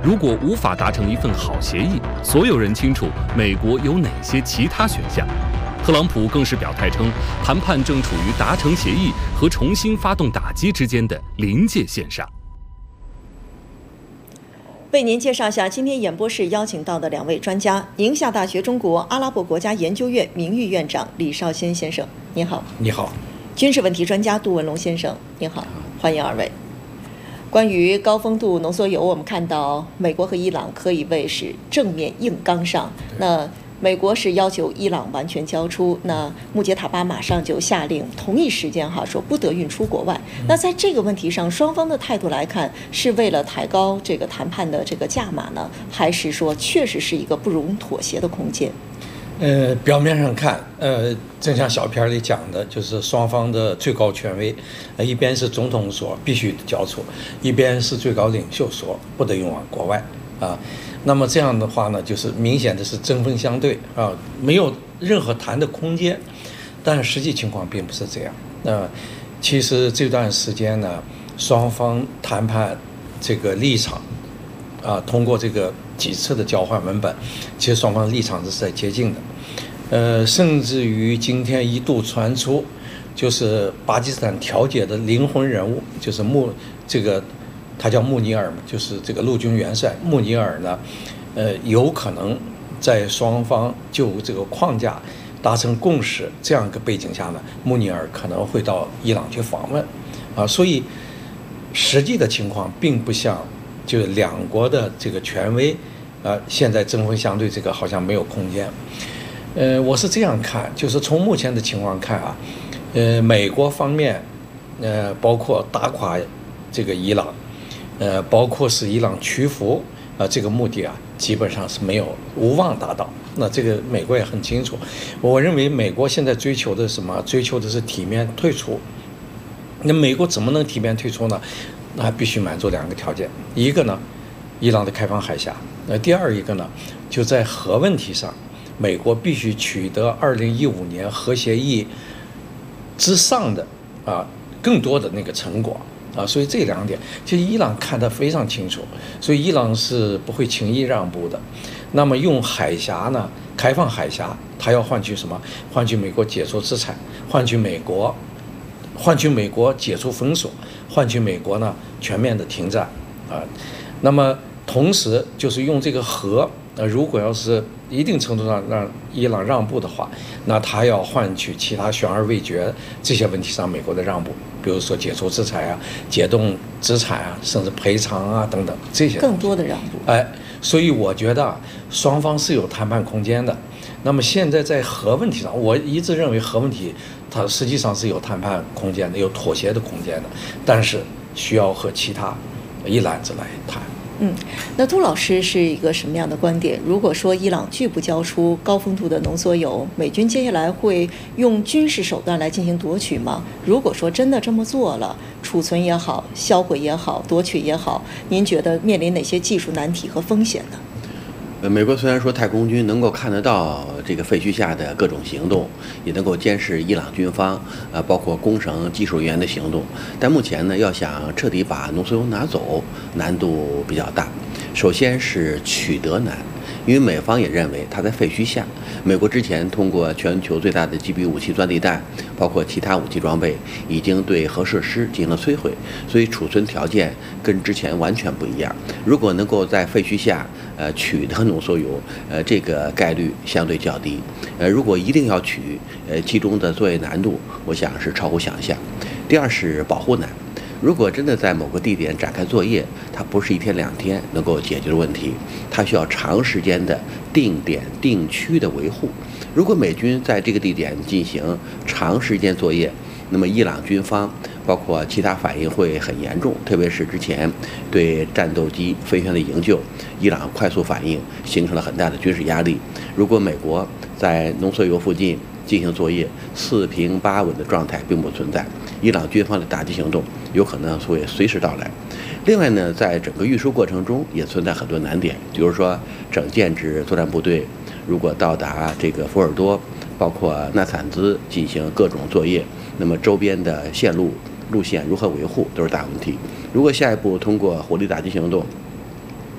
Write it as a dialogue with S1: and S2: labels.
S1: 如果无法达成一份好协议，所有人清楚美国有哪些其他选项。特朗普更是表态称，谈判正处于达成协议和重新发动打击之间的临界线上。
S2: 为您介绍下今天演播室邀请到的2位专家：宁夏大学中国阿拉伯国家研究院名誉院长李绍先先生，您好；
S3: 你好；
S2: 军事问题专家杜文龙先生，您好，欢迎2位。关于高丰度浓缩铀，我们看到美国和伊朗可以谓是正面硬刚上。那美国是要求伊朗完全交出，那穆杰塔巴马上就下令同一时间说不得运出国外。那在这个问题上，双方的态度来看，是为了抬高这个谈判的这个价码呢，还是说确实是一个不容妥协的空间？
S3: 表面上看，正像小片里讲的，就是双方的最高权威，一边是总统说必须交出，一边是最高领袖说不得运往国外啊。那么这样的话呢，就是明显的是针锋相对啊，没有任何谈的空间。但是实际情况并不是这样。其实这段时间呢，双方谈判这个立场啊，通过这个几次的交换文本，其实双方立场是在接近的。甚至于今天一度传出，就是巴基斯坦调解的灵魂人物，就是他叫穆尼尔嘛，就是这个陆军元帅穆尼尔呢，有可能在双方就这个框架达成共识这样一个背景下呢，穆尼尔可能会到伊朗去访问，啊，所以实际的情况并不像就是两国的这个权威，现在针锋相对，这个好像没有空间。我是这样看，就是从目前的情况看啊，美国方面，包括打垮这个伊朗。包括使伊朗屈服，这个目的啊，基本上是无望达到。那这个美国也很清楚。我认为美国现在追求的是什么？追求的是体面退出。那美国怎么能体面退出呢？那必须满足2个条件。一个呢，伊朗的开放海峡；第二一个呢，就在核问题上，美国必须取得2015年核协议之上的更多的那个成果。所以这2点，其实伊朗看得非常清楚，所以伊朗是不会轻易让步的。那么用海峡呢，开放海峡，它要换取什么？换取美国解除制裁，换取美国解除封锁，换取美国呢全面的停战那么同时就是用这个核，如果要是一定程度上让伊朗让步的话，那他要换取其他悬而未决这些问题上美国的让步。比如说解除制裁啊，解冻资产啊，甚至赔偿啊等等这些
S2: 更多的让步。
S3: 所以我觉得双方是有谈判空间的。那么现在在核问题上，我一直认为核问题它实际上是有谈判空间的，有妥协的空间的，但是需要和其他一揽子来谈。
S2: 那杜老师是一个什么样的观点？如果说伊朗拒不交出高丰度的浓缩铀，美军接下来会用军事手段来进行夺取吗？如果说真的这么做了，储存也好，销毁也好，夺取也好，您觉得面临哪些技术难题和风险呢？
S4: 美国虽然说太空军能够看得到这个废墟下的各种行动，也能够监视伊朗军方包括工程技术人员的行动，但目前呢，要想彻底把浓缩铀拿走，难度比较大。首先是取得难，因为美方也认为它在废墟下。美国之前通过全球最大的击毙武器钻地弹，包括其他武器装备，已经对核设施进行了摧毁，所以储存条件跟之前完全不一样。如果能够在废墟下取得浓缩铀，这个概率相对较低。如果一定要取，其中的作业难度，我想是超乎想象。第二是保护难。如果真的在某个地点展开作业，它不是1天2天能够解决的问题，它需要长时间的定点定区的维护。如果美军在这个地点进行长时间作业，那么伊朗军方包括其他反应会很严重，特别是之前对战斗机飞行的营救，伊朗快速反应形成了很大的军事压力。如果美国在浓缩铀附近进行作业，4平8稳的状态并不存在，伊朗军方的打击行动有可能会随时到来。另外呢，在整个运输过程中也存在很多难点，比如说整建制作战部队如果到达这个福尔多，包括纳坦兹进行各种作业，那么周边的线路线如何维护都是大问题。如果下一步通过火力打击行动